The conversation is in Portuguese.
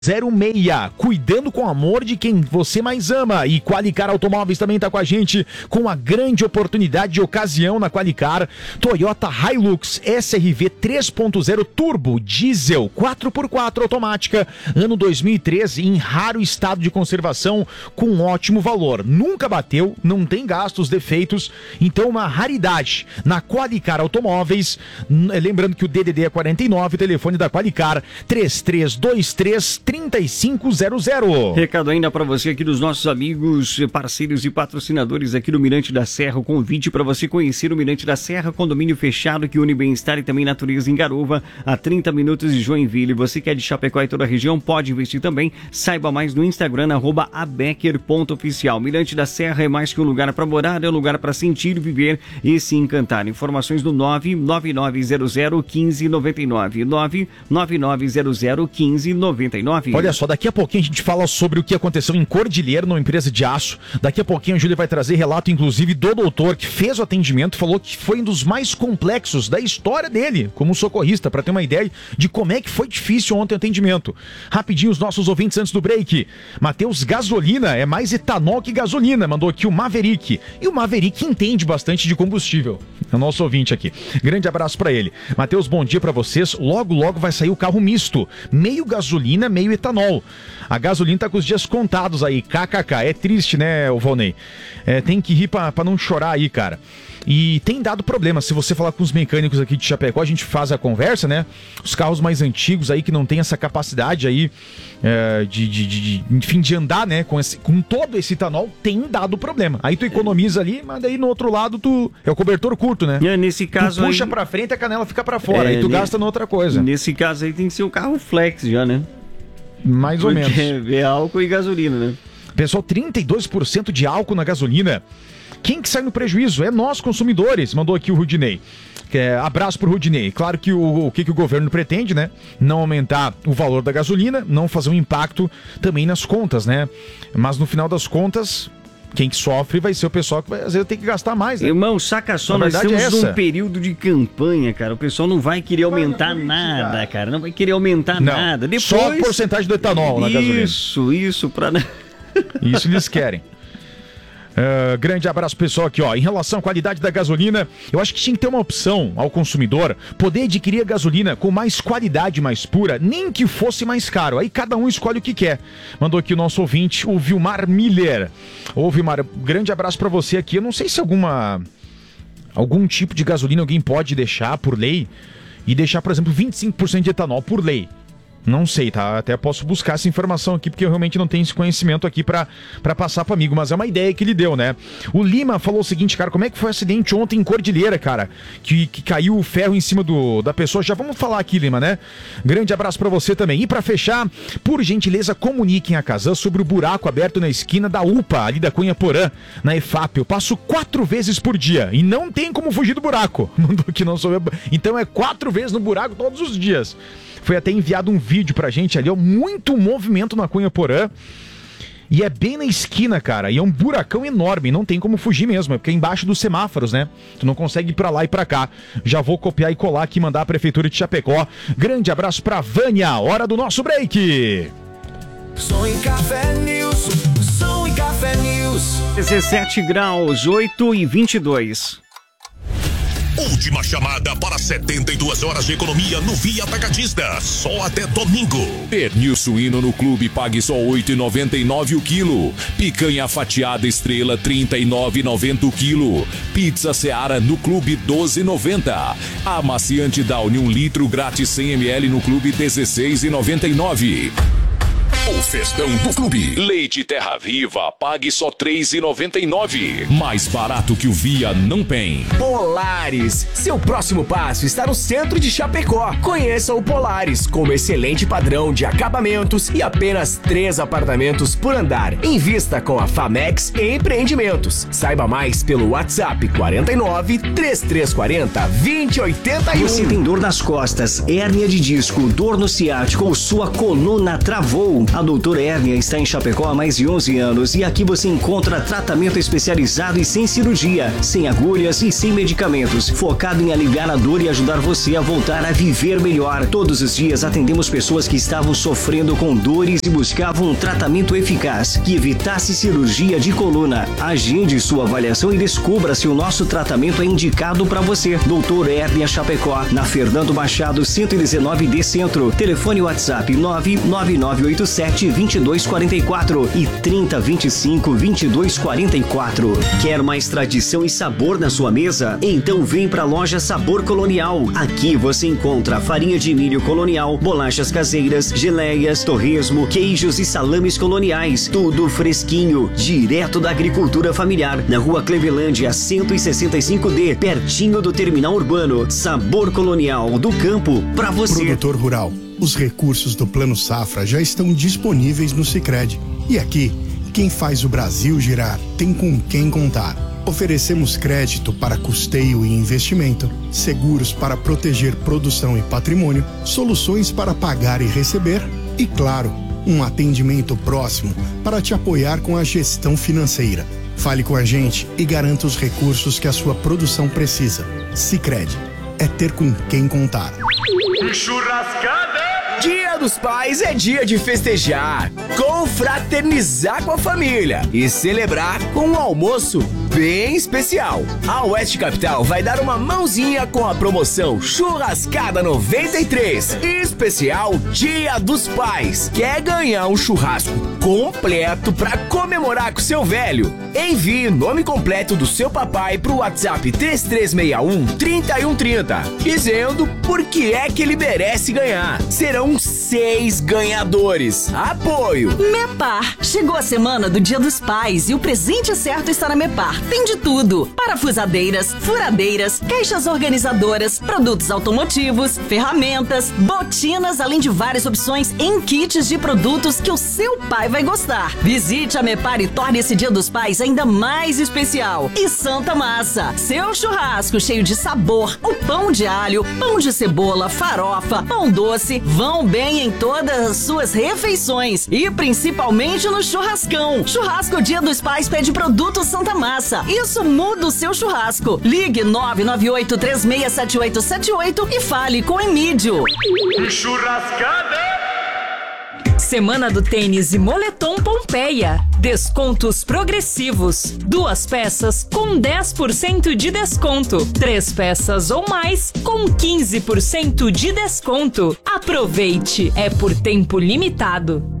06, cuidando com amor de quem você mais ama. E Qualicar Automóveis também está com a gente com a grande oportunidade de ocasião na Qualicar. Toyota Hilux SRV 3.0 Turbo Diesel 4x4 automática, ano 2013, em raro estado de conservação, com ótimo valor. Nunca bateu, não tem gastos, defeitos, então uma raridade na Qualicar Automóveis. Lembrando que o DDD é 49, o telefone da Qualicar 3323 3500. Recado ainda para você aqui dos nossos amigos, parceiros e patrocinadores aqui do Mirante da Serra. O convite para você conhecer o Mirante da Serra, condomínio fechado que une bem-estar e também natureza em Garuva, a 30 minutos de Joinville. Você que é de Chapecó e toda a região, pode investir também. Saiba mais no Instagram, @abecker.oficial. Mirante da Serra é mais que um lugar para morar, é um lugar para sentir, viver e se encantar. Informações no 999001599. 999001599. Olha só, daqui a pouquinho a gente fala sobre o que aconteceu em Cordilheira, numa empresa de aço. Daqui a pouquinho a Júlia vai trazer relato, inclusive, do doutor que fez o atendimento, falou que foi um dos mais complexos da história dele, como socorrista, para ter uma ideia de como é que foi difícil ontem o atendimento. Rapidinho, os nossos ouvintes antes do break. Matheus, gasolina é mais etanol que gasolina, mandou aqui o Maverick. E o Maverick entende bastante de combustível. É o nosso ouvinte aqui. Grande abraço para ele. Matheus, bom dia para vocês. Logo, logo vai sair o carro misto. Meio gasolina, meio etanol. A gasolina tá com os dias contados aí, kkk. É triste, né, o Valnei? Tem que rir pra não chorar aí, cara. E tem dado problema, se você falar com os mecânicos aqui de Chapecó, a gente faz a conversa, né? Os carros mais antigos aí, que não tem essa capacidade aí de andar, né? Com todo esse etanol, tem dado problema. Aí tu economiza ali, mas daí no outro lado é o cobertor curto, né? Nesse caso tu puxa pra frente, a canela fica pra fora, aí tu gasta noutra coisa. Nesse caso aí tem que ser o carro flex já, né? Mais ou menos. É álcool e gasolina, né? Pessoal, 32% de álcool na gasolina. Quem que sai no prejuízo? É nós, consumidores, mandou aqui o Rudinei. Abraço pro Rudinei. Claro que o que o governo pretende, né? Não aumentar o valor da gasolina, não fazer um impacto também nas contas, né? Mas no final das contas, quem que sofre vai ser o pessoal que vai, às vezes, ter que gastar mais, né? Irmão, saca só, nós estamos num período de campanha, cara. O pessoal não vai querer aumentar nada, cara. Não vai querer aumentar nada. Depois... Só a porcentagem do etanol na gasolina. Isso, pra... Isso eles querem. Grande abraço, pessoal, aqui, ó. Em relação à qualidade da gasolina, eu acho que tinha que ter uma opção ao consumidor poder adquirir a gasolina com mais qualidade, mais pura, nem que fosse mais caro. Aí cada um escolhe o que quer. Mandou aqui o nosso ouvinte, o Vilmar Miller. Ô, Vilmar, grande abraço pra você aqui. Eu não sei se algum tipo de gasolina alguém pode deixar por lei e deixar, por exemplo, 25% de etanol por lei. Não sei, tá? Até posso buscar essa informação aqui, porque eu realmente não tenho esse conhecimento aqui pra passar pro amigo, mas é uma ideia que ele deu, né? O Lima falou o seguinte, cara, como é que foi o acidente ontem em Cordilheira, cara? Que caiu o ferro em cima da pessoa. Já vamos falar aqui, Lima, né? Grande abraço pra você também. E pra fechar, por gentileza, comuniquem a Casan sobre o buraco aberto na esquina da UPA, ali da Cunha Porã, na EFAP. Eu passo 4 vezes por dia e não tem como fugir do buraco. Mandou que não sou eu. Então é 4 vezes no buraco todos os dias. Foi até enviado um vídeo pra gente ali, ó, muito movimento na Cunha Porã. E é bem na esquina, cara, e é um buracão enorme, não tem como fugir mesmo, é porque é embaixo dos semáforos, né? Tu não consegue ir pra lá e pra cá. Já vou copiar e colar aqui e mandar a Prefeitura de Chapecó. Grande abraço pra Vânia, hora do nosso break. Som e Café News, Som e Café News. 17 graus, 8h22. Última chamada para 72 horas de economia no Via Atacadista. Só até domingo. Pernil suíno no clube pague só R$ 8,99 o quilo. Picanha fatiada estrela R$ 39,90 o quilo. Pizza Seara no clube R$ 12,90. Amaciante Downy 1 litro grátis 100 ml no clube R$ 16,99. O festão do clube. Leite Terra Viva, pague só R$ 3,99. Mais barato que o Via não tem. Polaris, seu próximo passo está no centro de Chapecó. Conheça o Polaris, com excelente padrão de acabamentos e apenas 3 apartamentos por andar. Invista com a Famex Empreendimentos. Saiba mais pelo WhatsApp 49 3340 2081. Você tem dor nas costas, hérnia de disco, dor no ciático ou sua coluna travou? A doutora Hérnia está em Chapecó há mais de 11 anos e aqui você encontra tratamento especializado e sem cirurgia, sem agulhas e sem medicamentos, focado em aliviar a dor e ajudar você a voltar a viver melhor. Todos os dias atendemos pessoas que estavam sofrendo com dores e buscavam um tratamento eficaz que evitasse cirurgia de coluna. Agende sua avaliação e descubra se o nosso tratamento é indicado para você. Doutor Hérnia Chapecó, na Fernando Machado 119D Centro. Telefone WhatsApp 99987-2244 e 3025-2244. Quer mais tradição e sabor na sua mesa? Então vem pra loja Sabor Colonial. Aqui você encontra farinha de milho colonial, bolachas caseiras, geleias, torresmo, queijos e salames coloniais. Tudo fresquinho, direto da agricultura familiar. Na rua Clevelândia 165D, pertinho do terminal urbano. Sabor Colonial, do campo pra você. Produtor rural, os recursos do Plano Safra já estão disponíveis no Sicredi. E aqui, quem faz o Brasil girar tem com quem contar. Oferecemos crédito para custeio e investimento, seguros para proteger produção e patrimônio, soluções para pagar e receber e, claro, um atendimento próximo para te apoiar com a gestão financeira. Fale com a gente e garanta os recursos que a sua produção precisa. Sicredi, é ter com quem contar. Churrascada! Dia dos Pais é dia de festejar, confraternizar com a família e celebrar com um almoço bem especial. A Oeste Capital vai dar uma mãozinha com a promoção Churrascada 93, especial Dia dos Pais. Quer ganhar um churrasco completo para comemorar com seu velho? Envie o nome completo do seu papai pro WhatsApp 3361-3130, dizendo por que é que ele merece ganhar. Serão 6 ganhadores. Apoio Mepar. Chegou a semana do Dia dos Pais e o presente certo está na Mepar. Tem de tudo: parafusadeiras, furadeiras, caixas organizadoras, produtos automotivos, ferramentas, botinas, além de várias opções em kits de produtos que o seu pai vai gostar. Visite a Mepar e torne esse Dia dos Pais ainda mais especial. E Santa Massa, seu churrasco cheio de sabor, o pão de alho, pão de cebola, farofa, pão doce, vão bem em todas as suas refeições e principalmente no churrascão. Churrasco Dia dos Pais pede produto Santa Massa. Isso muda o seu churrasco. Ligue 998-367878 e fale com Emídio. Churrascada! Semana do Tênis e Moletom Pompeia. Descontos progressivos. 2 peças com 10% de desconto. 3 peças ou mais com 15% de desconto. Aproveite, é por tempo limitado.